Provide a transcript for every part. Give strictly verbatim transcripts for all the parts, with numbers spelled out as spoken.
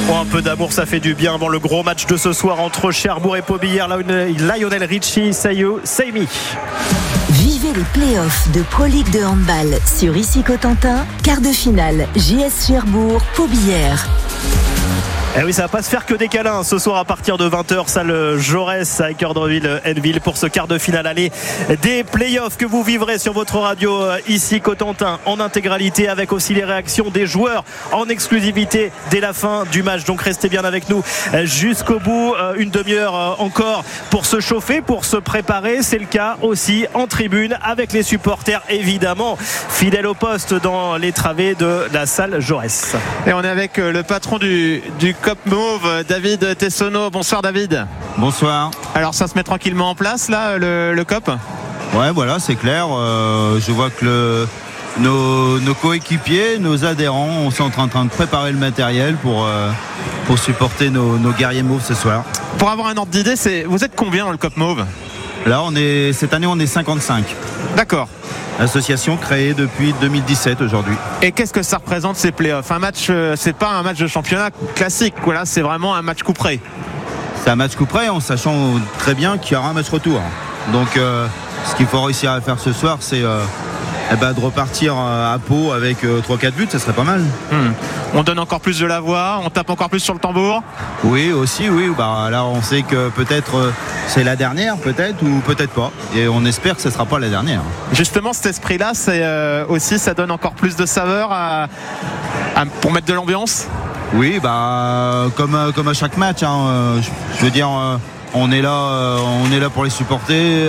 Oh, un peu d'amour, ça fait du bien avant le gros match de ce soir entre Cherbourg et Pobillère. Lionel Richie, Say You, Say Me. Vivez les playoffs de Pro League de handball sur Ici Cotentin. Quart de finale, J S Cherbourg, Pobillère. Eh oui, ça va pas se faire que des câlins ce soir à partir de vingt heures, salle Jaurès à Équeurdreville-Henneville pour ce quart de finale aller des playoffs que vous vivrez sur votre radio Ici Cotentin en intégralité, avec aussi les réactions des joueurs en exclusivité dès la fin du match. Donc restez bien avec nous jusqu'au bout, une demi-heure encore pour se chauffer, pour se préparer. C'est le cas aussi en tribune avec les supporters évidemment fidèles au poste dans les travées de la salle Jaurès. Et on est avec le patron du, du Cop Mauve, David Tessonneau. Bonsoir David. Bonsoir. Alors ça se met tranquillement en place là, le, le Cop ? Ouais, voilà, c'est clair. Euh, je vois que le, nos, nos coéquipiers, nos adhérents sont en train de préparer le matériel pour, euh, pour supporter nos, nos guerriers mauves ce soir. Pour avoir un ordre d'idée, c'est, vous êtes combien dans le Cop Mauve ? Là, on est, cette année, on est cinquante-cinq. D'accord. Association créée depuis deux mille dix-sept aujourd'hui. Et qu'est-ce que ça représente ces playoffs ? Un match, c'est pas un match de championnat classique, voilà, c'est vraiment un match coup près. C'est un match coup près en sachant très bien qu'il y aura un match retour. Donc euh, ce qu'il faut réussir à faire ce soir, c'est euh, eh ben, de repartir à Pau avec euh, trois quatre buts, ça serait pas mal. Hmm. On donne encore plus de la voix, on tape encore plus sur le tambour. Oui, aussi, oui. Bah, là, on sait que peut-être euh, c'est la dernière, peut-être, ou peut-être pas. Et on espère que ce ne sera pas la dernière. Justement, cet esprit-là, c'est euh, aussi, ça donne encore plus de saveur à, à, pour mettre de l'ambiance. Oui, bah, comme, comme à chaque match. Hein, euh, je, je veux dire, euh, on est là, euh, on est là pour les supporter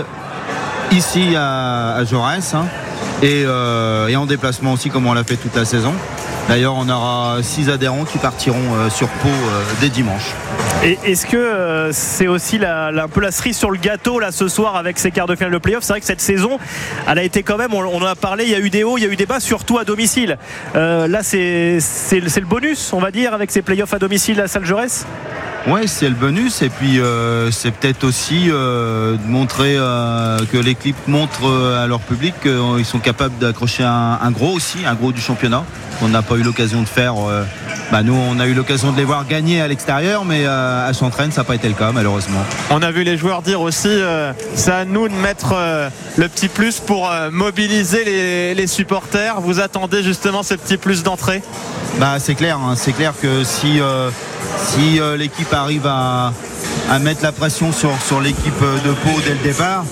ici à, à Jaurès, hein, et, euh, et en déplacement aussi, comme on l'a fait toute la saison. D'ailleurs, on aura six adhérents qui partiront euh, sur Pau euh, dès dimanche. Et est-ce que euh, c'est aussi la, la, un peu la cerise sur le gâteau là ce soir avec ces quarts de finale de play-off ? C'est vrai que cette saison, elle a été quand même, on, on en a parlé, il y a eu des hauts, il y a eu des bas, surtout à domicile. Euh, là, c'est, c'est, c'est le bonus, on va dire, avec ces play-offs à domicile à la salle Jaurès ? Oui, c'est le bonus, et puis euh, c'est peut-être aussi euh, de montrer euh, que l'équipe montre euh, à leur public qu'ils sont capables d'accrocher un, un gros aussi, un gros du championnat. On n'a pas eu l'occasion de faire. Euh, bah nous, on a eu l'occasion de les voir gagner à l'extérieur, mais euh, à Chantraine, ça n'a pas été le cas, malheureusement. On a vu les joueurs dire aussi, euh, c'est à nous de mettre euh, le petit plus pour euh, mobiliser les, les supporters. Vous attendez justement ces petits plus d'entrée ? Bah, c'est clair, hein, c'est clair que si euh, si euh, l'équipe arrive à, à mettre la pression sur, sur l'équipe de Pau dès le départ,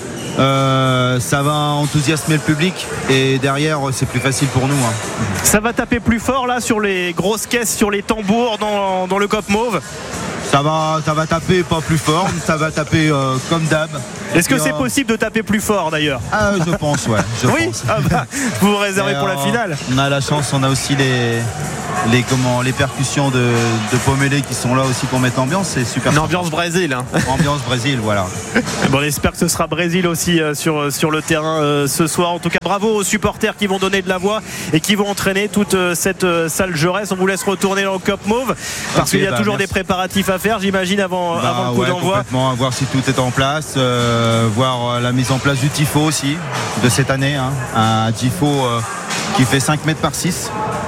euh, ça va enthousiasmer le public, et derrière c'est plus facile pour nous, hein. Ça va taper plus fort là sur les grosses caisses, sur les tambours dans, dans le Cop Mauve. Ça va, ça va taper pas plus fort, ça va taper euh, comme d'hab. Est-ce que Et, c'est euh... possible de taper plus fort d'ailleurs ? Ah, je pense, ouais. Je oui pense. Ah bah, vous vous réservez Et pour euh, la finale. On a la chance, on a aussi les, les, comment, les percussions de, de Pomélé qui sont là aussi pour mettre l'ambiance. C'est super. Une sympa. ambiance Brésil. Hein. Ambiance Brésil, voilà. Bon, on espère que ce sera Brésil aussi euh, sur, sur le terrain euh, ce soir. En tout cas, bravo aux supporters qui vont donner de la voix et qui vont entraîner toute euh, cette euh, salle Jaurès. On vous laisse retourner dans le Cop Mauve parce okay, qu'il y a bah, toujours merci. des préparatifs à faire, j'imagine, avant, Bah, avant le coup ouais, d'envoi. Complètement, à voir si tout est en place, euh, voir la mise en place du tifo aussi de cette année, hein. Un tifo euh, qui fait cinq mètres par six.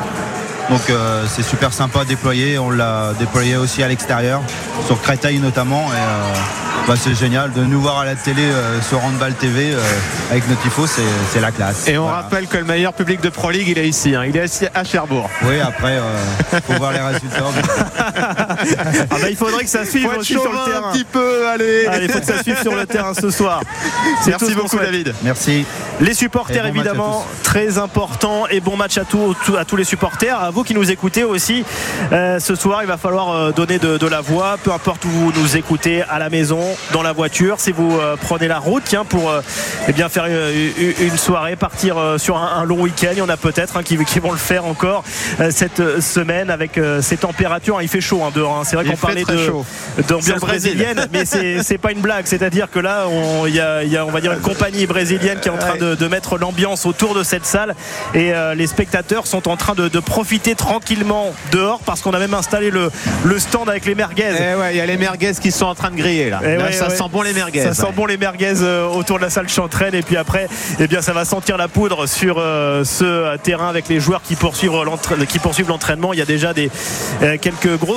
Donc euh, c'est super sympa à déployer. On l'a déployé aussi à l'extérieur, sur Créteil notamment. Et, euh, bah, c'est génial de nous voir à la télé euh, sur Handball T V euh, avec nos tifos, c'est, c'est la classe. Et on voilà. rappelle que le meilleur public de Pro League, il est ici, hein. Il est ici à Cherbourg. Oui, après, il euh, faut voir les résultats. Ah bah, il faudrait que ça suive aussi sur le terrain. Un petit peu, allez. Allez, il faut que ça suive sur le terrain ce soir. C'est Merci beaucoup, David. Merci. Les supporters, bon évidemment, très important, et bon match à, tout, tout, à tous les supporters. À vous qui nous écoutez aussi, euh, ce soir, il va falloir euh, donner de, de la voix, peu importe où vous nous écoutez, à la maison, dans la voiture, si vous euh, prenez la route, tiens, pour euh, eh bien faire une, une soirée, partir euh, sur un, un long week-end. Il y en a peut-être hein, qui, qui vont le faire encore euh, cette semaine avec euh, ces températures. Hein, il fait chaud hein, dehors. Hein. C'est vrai il qu'on parlait de, d'ambiance brésilienne, mais c'est, c'est pas une blague. C'est-à-dire que là, il y a, y a, on va dire, une compagnie brésilienne qui est en train de, de mettre l'ambiance autour de cette salle, et euh, les spectateurs sont en train de, de profiter tranquillement dehors parce qu'on a même installé le, le stand avec les merguez. Eh ouais, il y a les merguez qui sont en train de griller là. là ouais, ça ouais. sent bon les merguez. Ça sent bon les merguez euh, autour de la salle Chantraine, et puis après, eh bien, ça va sentir la poudre sur euh, ce terrain avec les joueurs qui poursuivent, l'entra... qui poursuivent l'entraînement. Il y a déjà des, euh, quelques grosses gouttes de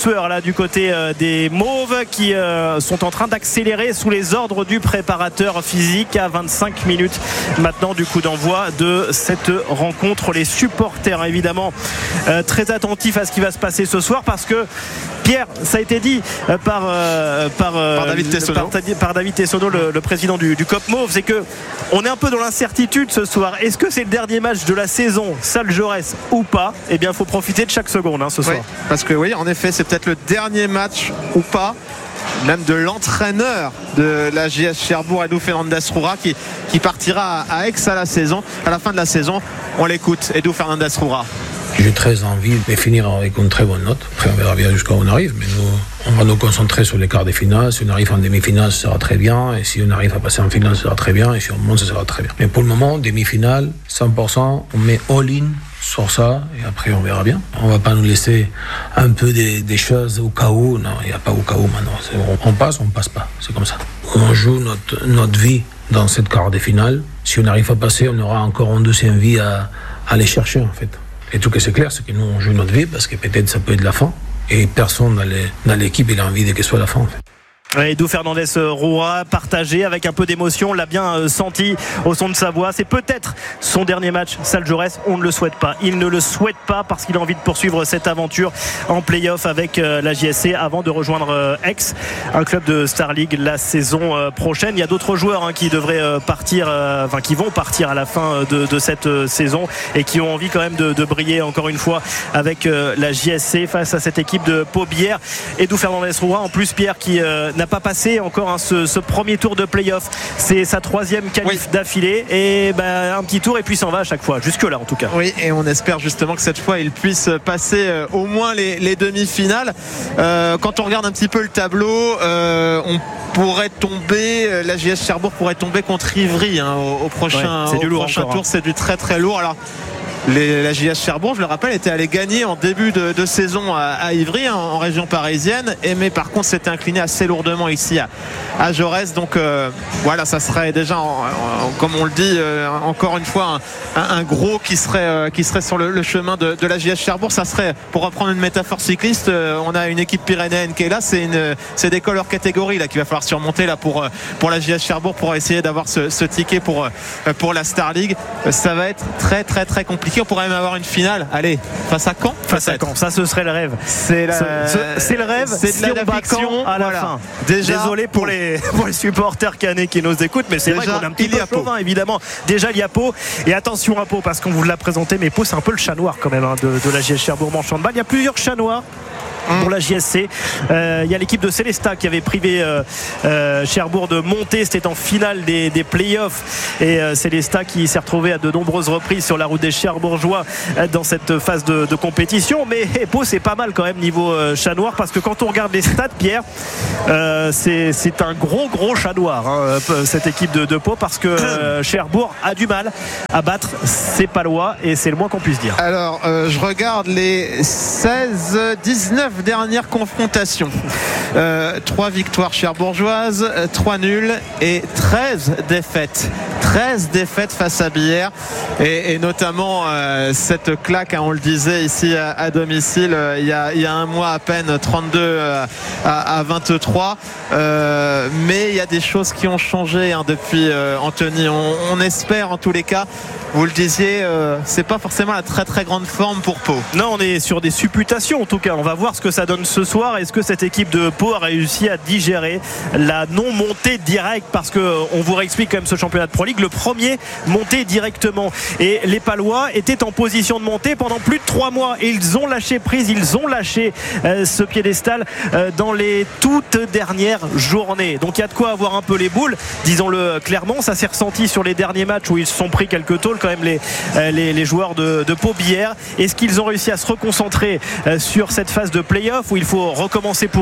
sueur là du côté euh, des Mauves qui euh, sont en train d'accélérer sous les ordres du préparateur physique à vingt-cinq minutes maintenant du coup d'envoi de cette rencontre. Les supporters évidemment euh, très attentifs à ce qui va se passer ce soir parce que Pierre, ça a été dit euh, par, euh, par, euh, par David Tessonneau, par, par David Tessonneau le, le président du, du C O P Mauve, c'est que on est un peu dans l'incertitude ce soir. Est-ce que c'est le dernier match de la saison Salle Jaurès ou pas? Eh bien, il faut profiter de chaque seconde hein, ce soir. Oui, parce que oui, en effet, c'est peut-être le dernier match ou pas, même de l'entraîneur de la J S Cherbourg, Edu Fernandez Roura, qui, qui partira à Aix à la saison, à la fin de la saison. On l'écoute, Edu Fernandez Roura. J'ai très envie de finir avec une très bonne note. Après, on verra bien jusqu'à où on arrive. Mais nous, on va nous concentrer sur les quarts des finales. Si on arrive en demi-finale, ce sera très bien. Et si on arrive à passer en finale, ce sera très bien. Et si on monte, ce sera très bien. Mais pour le moment, demi-finale, cent pour cent, on met all-in sur ça. Et après, on verra bien. On ne va pas nous laisser un peu des, des choses au cas où. Non, il n'y a pas au cas où maintenant. C'est, on, on passe, on ne passe pas. C'est comme ça. On joue notre, notre vie dans cette quart des finales. Si on arrive à passer, on aura encore une deuxième vie à, à aller chercher, en fait. Et tout ce qui est clair, c'est que nous, on joue notre vie parce que peut-être ça peut être la fin. Et personne dans, les, dans l'équipe, il a envie de que ce soit la fin, en fait. Edu Fernandez Roura, partagé avec un peu d'émotion, on l'a bien senti au son de sa voix. C'est peut-être son dernier match Salle Jaurès, on ne le souhaite pas. Il ne le souhaite pas parce qu'il a envie de poursuivre cette aventure en play-off avec la J S C avant de rejoindre Aix, un club de Star League la saison prochaine. Il y a d'autres joueurs hein, qui devraient partir, euh, enfin qui vont partir à la fin de, de cette saison et qui ont envie quand même de, de briller encore une fois avec euh, la J S C face à cette équipe de Pau-Bière. Edu Fernandez Roura, en plus Pierre qui euh, n'a pas passé encore hein, ce, ce premier tour de play-off, c'est sa troisième qualif oui. d'affilée et ben, un petit tour et puis s'en va à chaque fois, jusque là en tout cas. Oui, et on espère justement que cette fois il puisse passer euh, au moins les, les demi-finales. Euh, quand on regarde un petit peu le tableau, euh, on pourrait tomber, la J S Cherbourg pourrait tomber contre Ivry hein, au, au prochain, ouais, au prochain tour, hein. C'est du très très lourd. Alors Les, la J S Cherbourg, je le rappelle, était allée gagner en début de, de saison à, à Ivry en, en région parisienne, et mais par contre s'était incliné assez lourdement ici à, à Jaurès. Donc euh, voilà, ça serait déjà, en, en, comme on le dit, euh, encore une fois un, un, un gros qui serait, euh, qui serait sur le, le chemin de, de la J S Cherbourg. Ça serait, pour reprendre une métaphore cycliste, euh, on a une équipe pyrénéenne qui est là, c'est, une, c'est des couleurs catégories là qu'il va falloir surmonter là pour, pour la J S Cherbourg pour essayer d'avoir ce, ce ticket pour, pour la Star League. Ça va être très très très compliqué. On pourrait même avoir une finale. Allez, face à Caen. Face à Caen, ça ce serait le rêve. C'est, la... ce, c'est le rêve. C'est si de la on bat Caen à la voilà. fin. Déjà, désolé pour les, pour les supporters canets qui nous écoutent, mais c'est déjà, vrai qu'on a un petit peu chauvin, évidemment. Déjà il y a Pau, et attention à Pau parce qu'on vous l'a présenté, mais Pau c'est un peu le chat noir quand même hein, de, de la J S Cherbourg-Manche-Handball. Il y a plusieurs chats noirs pour la J S C. Euh, il y a l'équipe de Célestat qui avait privé euh, euh, Cherbourg de monter. C'était en finale des, des playoffs. Et euh, Célestat qui s'est retrouvé à de nombreuses reprises sur la route des Cherbourgeois euh, dans cette phase de, de compétition. Mais hey, Pau, c'est pas mal quand même niveau euh, chat noir parce que quand on regarde les stats, Pierre, euh, c'est, c'est un gros gros chat noir hein, cette équipe de, de Pau parce que euh, Cherbourg a du mal à battre ses Palois et c'est le moins qu'on puisse dire. Alors, euh, je regarde les seize dix-neuf dernières confrontations. Euh, trois victoires cherbourgeoises, trois nuls et treize défaites. treize défaites face à Bière et, et notamment euh, cette claque, hein, on le disait ici à, à domicile euh, il, y a, il y a un mois à peine, trente-deux euh, à, à vingt-trois. Euh, mais il y a des choses qui ont changé hein, depuis euh, Anthony. On, on espère en tous les cas. Vous le disiez, euh, c'est pas forcément la très très grande forme pour Pau. Non, on est sur des supputations en tout cas. On va voir ce que ça donne ce soir. Est-ce que cette équipe de Pau a réussi à digérer la non-montée directe? Parce qu'on vous réexplique quand même ce championnat de Pro League. Le premier monté directement. Et les Palois étaient en position de monter pendant plus de trois mois. Et ils ont lâché prise, ils ont lâché euh, ce piédestal euh, dans les toutes dernières journées. Donc il y a de quoi avoir un peu les boules, disons-le clairement. Ça s'est ressenti sur les derniers matchs où ils se sont pris quelques tôles quand même les, les, les joueurs de, de Pau-Bière. Est-ce qu'ils ont réussi à se reconcentrer sur cette phase de play-off où il faut recommencer pour eux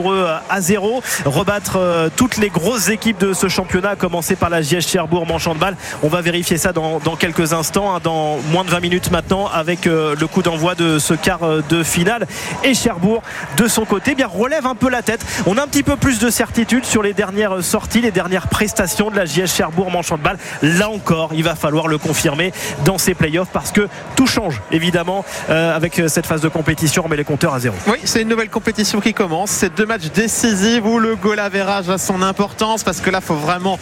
à zéro, rebattre euh, toutes les grosses équipes de ce championnat, à commencer par la J S Cherbourg manche handball. On va vérifier ça dans, dans quelques instants, hein, dans moins de vingt minutes maintenant, avec euh, le coup d'envoi de ce quart de finale. Et Cherbourg, de son côté, eh bien relève un peu la tête. On a un petit peu plus de certitude sur les dernières sorties, les dernières prestations de la J S Cherbourg manche handball. Là encore, il va falloir le confirmer dans ces playoffs, parce que tout change évidemment euh, avec cette phase de compétition. On met les compteurs à zéro. Oui, c'est une nouvelle compétition qui commence. C'est deux matchs décisifs où le goal average a son importance, parce que là, il faut vraiment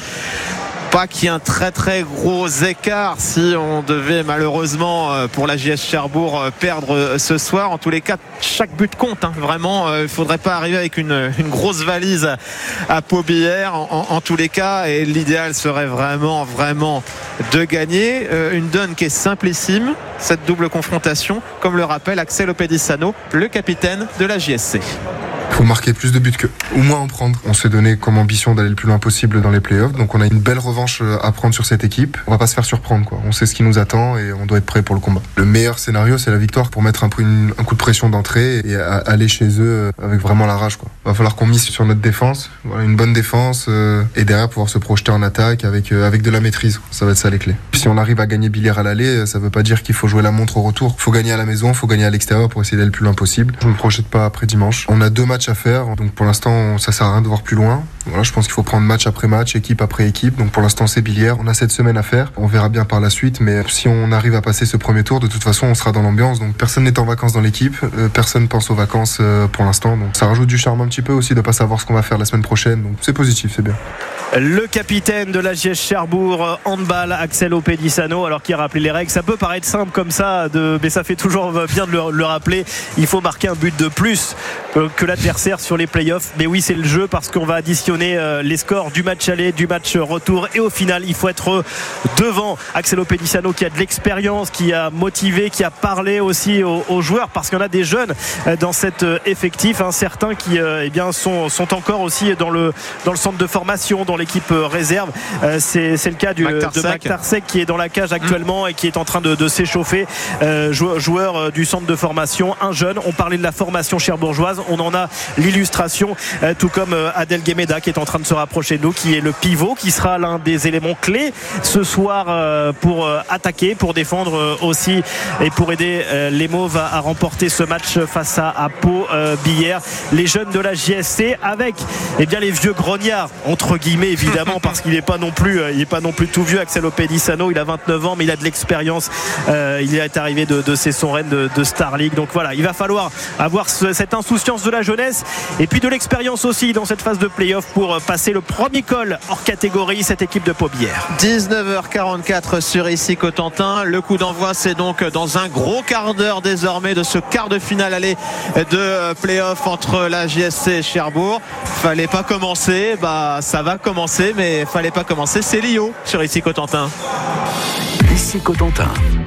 pas qu'il y ait un très très gros écart si on devait malheureusement pour la J S Cherbourg perdre ce soir. En tous les cas, chaque but compte, hein. Vraiment, il ne faudrait pas arriver avec une, une grosse valise à Pau-Billère en, en, en tous les cas, et l'idéal serait vraiment vraiment de gagner. Une donne qui est simplissime, cette double confrontation, comme le rappelle Axel Opedissano, le capitaine de la J S C. Il faut marquer plus de buts qu'eux, ou moins en prendre. On s'est donné comme ambition d'aller le plus loin possible dans les playoffs, donc on a une belle revanche à prendre sur cette équipe. On va pas se faire surprendre, quoi. On sait ce qui nous attend et on doit être prêt pour le combat. Le meilleur scénario, c'est la victoire pour mettre un, une, un coup de pression d'entrée et à, aller chez eux avec vraiment la rage, quoi. Il va falloir qu'on mise sur notre défense, voilà, une bonne défense euh, et derrière pouvoir se projeter en attaque avec, euh, avec de la maîtrise. Ça va être ça les clés. Si on arrive à gagner Billère à l'aller, ça veut pas dire qu'il faut jouer la montre au retour. Il faut gagner à la maison, il faut gagner à l'extérieur pour essayer d'aller le plus loin possible. Je me projette pas après dimanche. On a deux matchs à faire, donc pour l'instant ça sert à rien de voir plus loin. Voilà, je pense qu'il faut prendre match après match, équipe après équipe. Donc pour l'instant c'est Billère. On a cette semaine à faire. On verra bien par la suite, mais si on arrive à passer ce premier tour, de toute façon on sera dans l'ambiance. Donc personne n'est en vacances dans l'équipe, euh, personne pense aux vacances euh, pour l'instant. Donc ça rajoute du charme un petit peu aussi de pas savoir ce qu'on va faire la semaine prochaine. Donc c'est positif, c'est bien. Le capitaine de la J S Cherbourg handball, Axel Opedissano, alors qu'il a rappelé les règles. Ça peut paraître simple comme ça, de, mais ça fait toujours bien de le, le rappeler. Il faut marquer un but de plus que l'adversaire sur les playoffs. Mais oui, c'est le jeu, parce qu'on va additionner les scores du match aller, du match retour, et au final, il faut être devant. Axel Opedissano, qui a de l'expérience, qui a motivé, qui a parlé aussi aux, aux joueurs, parce qu'il y en a des jeunes dans cet effectif, hein, certains qui eh bien, sont, sont encore aussi dans le, dans le centre de formation, dans l'équipe réserve. Euh, c'est, c'est le cas du, de Mac Tarsec, qui est dans la cage actuellement mmh. et qui est en train de, de s'échauffer. Euh, joueur, joueur du centre de formation, un jeune. On parlait de la formation cherbourgeoise, on en a l'illustration, euh, tout comme euh, Adel Guéméda, qui est en train de se rapprocher de nous, qui est le pivot, qui sera l'un des éléments clés ce soir euh, pour euh, attaquer, pour défendre euh, aussi, et pour aider euh, les Mauves à, à remporter ce match face à, à Pau-Billère. Euh, les jeunes de la J S C avec eh bien, les vieux grognards, entre guillemets, évidemment, parce qu'il n'est pas non plus il est pas non plus tout vieux. Axel Opedissano, il a vingt-neuf ans, mais il a de l'expérience. Euh, il est arrivé de, de Cesson-Rennes, de, de Star League. Donc voilà, il va falloir avoir ce, cette insouciance de la jeunesse et puis de l'expérience aussi dans cette phase de play-off pour passer le premier col hors catégorie, cette équipe de Pau-Billère. dix-neuf heures quarante-quatre sur ici Cotentin. Le coup d'envoi, c'est donc dans un gros quart d'heure désormais de ce quart de finale aller de play-off entre la J S C et Cherbourg. Fallait pas commencer, bah ça va commencer, mais fallait pas commencer. C'est Lio sur ici Cotentin. Ici Cotentin.